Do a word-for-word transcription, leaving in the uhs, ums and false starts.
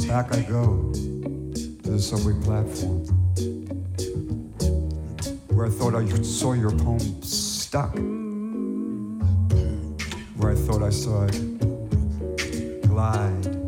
So back I go to the subway platform, where I thought I saw your poem stuck, where I thought I saw it glide